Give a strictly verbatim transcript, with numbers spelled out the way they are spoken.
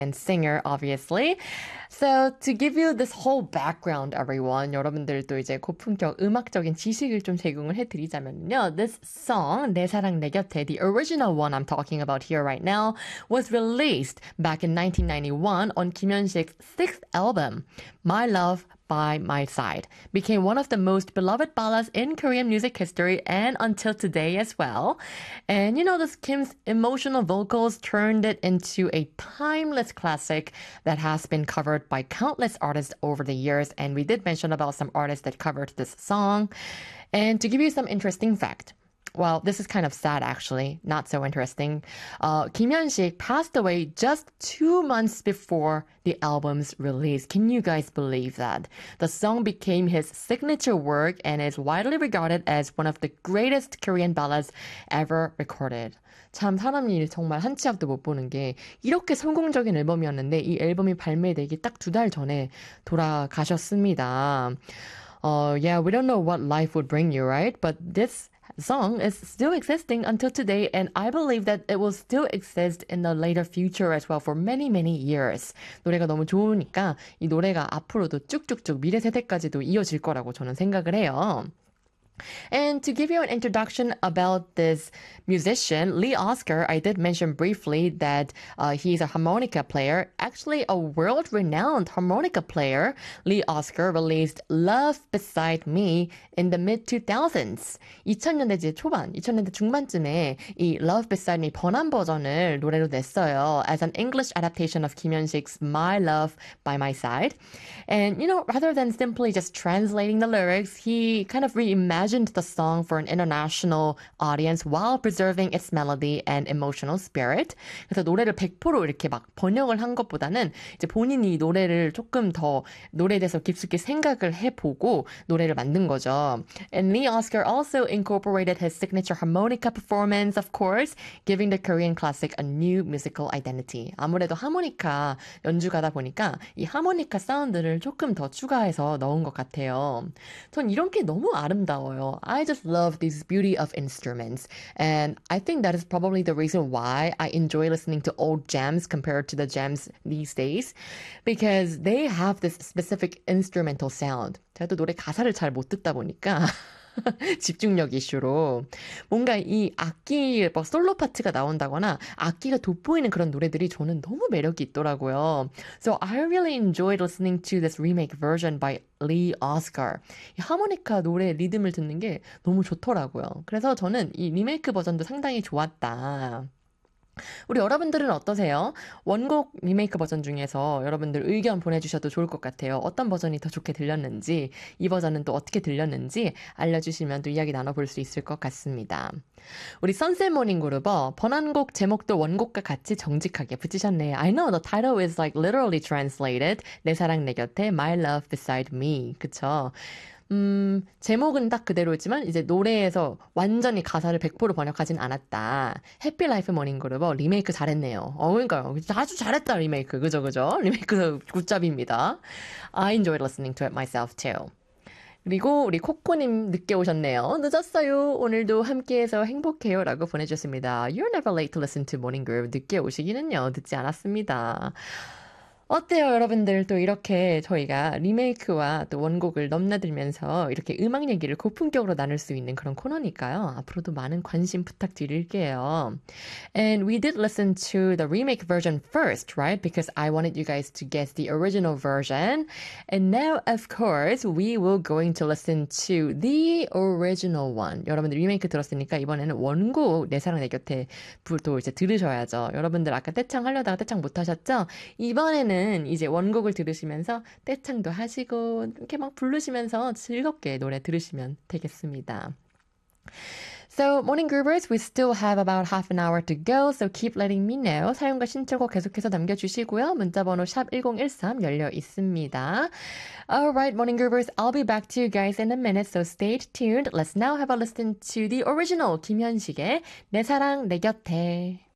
and singer, obviously. So to give you this whole background, everyone, 여러분들도 이제 고품격 음악적인 지식을 좀 제공을 해드리자면요. This song, 내 사랑 내 곁에, the original one I'm talking about here right now, was released back in nineteen ninety-one on Kim Hyun-sik's sixth album, My Love by My Side. Became one of the most beloved ballads in Korean music history and until today as well. And you know, this Kim's emotional vocals turned it into a timeless classic that has been covered by countless artists over the years. And we did mention about some artists that covered this song. And to give you some interesting fact, well, this is kind of sad, actually. Not so interesting. Uh, Kim Hyun-sik passed away just two months before the album's release. Can you guys believe that? The song became his signature work and is widely regarded as one of the greatest Korean ballads ever recorded. 참 사람이 정말 한 치 앞도 못 보는 게 이렇게 성공적인 앨범이었는데 이 앨범이 발매되기 딱 두 달 전에 돌아가셨습니다. Uh, yeah, we don't know what life would bring you, right? But this song is still existing until today, and I believe that it will still exist in the later future as well for many, many years. 노래가 너무 좋으니까 이 노래가 앞으로도 쭉쭉쭉 미래 세대까지도 이어질 거라고 저는 생각을 해요. And to give you an introduction about this musician, Lee Oscar, I did mention briefly that uh, he's a harmonica player, actually a world-renowned harmonica player. Lee Oscar released Love Beside Me in the mid two thousands. 이천 년대 초반, 이천 년대 중반쯤에 이 Love Beside Me 번안 버전을 노래로 냈어요 as an English adaptation of Kim Hyun-sik's My Love by My Side. And, you know, rather than simply just translating the lyrics, he kind of reimagined the song for an international audience while preserving its melody and emotional spirit. 그래서 노래를 백 퍼센트 이렇게 막 번역을 한 것보다는 이제 본인이 노래를 조금 더 노래에 대해서 깊숙이 생각을 해보고 노래를 만든 거죠. And Lee Oscar also incorporated his signature harmonica performance, of course, giving the Korean classic a new musical identity. 아무래도 하모니카 연주가다 보니까 이 하모니카 사운드를 조금 더 추가해서 넣은 것 같아요. 전 이런 게 너무 아름다워요. I just love this beauty of instruments. And I think that is probably the reason why I enjoy listening to old jams compared to the jams these days. Because they have this specific instrumental sound. 제가 또 노래 가사를 잘 못 듣다 보니까 집중력 이슈로 뭔가 이 악기 뭐 솔로 파트가 나온다거나 악기가 돋보이는 그런 노래들이 저는 너무 매력이 있더라고요. So I really enjoyed listening to this remake version by Lee Oscar. 이 하모니카 노래 리듬을 듣는 게 너무 좋더라고요. 그래서 저는 이 리메이크 버전도 상당히 좋았다. 우리 여러분들은 어떠세요? 원곡 리메이크 버전 중에서 여러분들 의견 보내주셔도 좋을 것 같아요. 어떤 버전이 더 좋게 들렸는지, 이 버전은 또 어떻게 들렸는지 알려주시면 또 이야기 나눠볼 수 있을 것 같습니다. 우리 선셋 모닝 그룹어 번안곡 제목도 원곡과 같이 정직하게 붙이셨네요. I know the title is like literally translated. 내 사랑 내 곁에 My Love Beside Me. 그쵸? 음, 제목은 딱 그대로지만 이제 노래에서 완전히 가사를 백 퍼센트 번역하진 않았다. 해피라이프 모닝그룹 리메이크 잘했네요. 어, 그러니까요. 아주 잘했다 리메이크. 그죠 그죠? 리메이크 굿잡입니다. I enjoyed listening to it myself too. 그리고 우리 코코님 늦게 오셨네요. 늦었어요. 오늘도 함께해서 행복해요 라고 보내주셨습니다. You're never late to listen to Morning Groove. 늦게 오시기는요. 늦지 않았습니다. 어때요, 여러분들? 또 이렇게 저희가 리메이크와 또 원곡을 넘나들면서 이렇게 음악 얘기를 고품격으로 나눌 수 있는 그런 코너니까요. 앞으로도 많은 관심 부탁드릴게요. And we did listen to the remake version first, right? Because I wanted you guys to guess the original version. And now, of course, we will going to listen to the original one. 여러분들 리메이크 들었으니까 이번에는 원곡 내 사랑 내 곁에 또 이제 들으셔야죠. 여러분들 아까 떼창 하려다가 떼창 못 하셨죠? 이번에는 이제 원곡을 들으시면서 떼창도 하시고 이렇게 막 부르시면서 즐겁게 노래 들으시면 되겠습니다. So, Morning Groovers, we still have about half an hour to go, so keep letting me know. 사용과 신청곡 계속해서 남겨주시고요. 문자번호 샵 일공일삼 열려 있습니다. Alright, Morning Groovers, I'll be back to you guys in a minute, so stay tuned. Let's now have a listen to the original 김현식의 내 사랑 내 곁에.